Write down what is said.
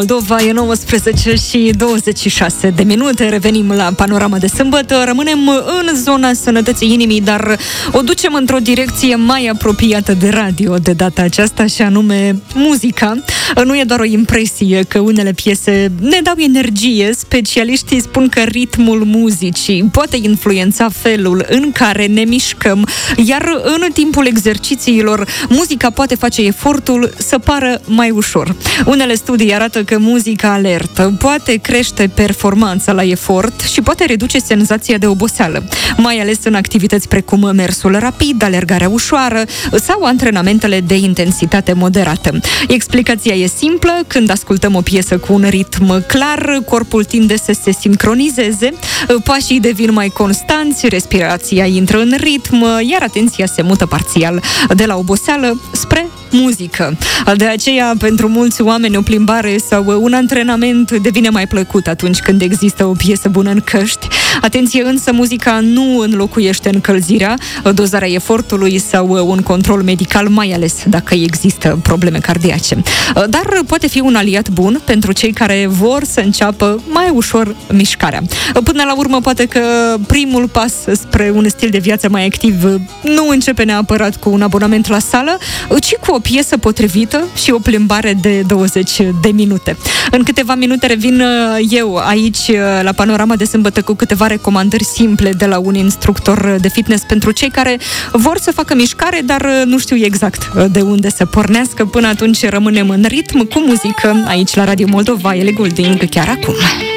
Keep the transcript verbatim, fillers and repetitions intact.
Moldova, e nouăsprezece și douăzeci și șase de minute. Revenim la Panorama de sâmbătă. Rămânem în zona sănătății inimii, dar o ducem într-o direcție mai apropiată de radio de data aceasta, și anume muzica. Nu e doar o impresie că unele piese ne dau energie. Specialiștii spun că ritmul muzicii poate influența felul în care ne mișcăm, iar în timpul exercițiilor muzica poate face efortul să pară mai ușor. Unele studii arată că muzica alertă poate crește performanța la efort și poate reduce senzația de oboseală, mai ales în activități precum mersul rapid, alergarea ușoară sau antrenamentele de intensitate moderată. Explicația e simplă: când ascultăm o piesă cu un ritm clar, corpul tinde să se sincronizeze, pașii devin mai constanți, respirația intră în ritm, iar atenția se mută parțial de la oboseală spre muzică. De aceea, pentru mulți oameni, o plimbare sau un antrenament devine mai plăcut atunci când există o piesă bună în căști. Atenție însă, muzica nu înlocuiește încălzirea, dozarea efortului sau un control medical, mai ales dacă există probleme cardiace. Dar poate fi un aliat bun pentru cei care vor să înceapă mai ușor mișcarea. Până la urmă, poate că primul pas spre un stil de viață mai activ nu începe neapărat cu un abonament la sală, ci cu o piesă potrivită și o plimbare de douăzeci de minute. În câteva minute revin eu aici la Panorama de sâmbătă cu câteva recomandări simple de la un instructor de fitness pentru cei care vor să facă mișcare, dar nu știu exact de unde să pornească. Până atunci rămânem în ritm cu muzică aici la Radio Moldova. Ellie Goulding chiar acum.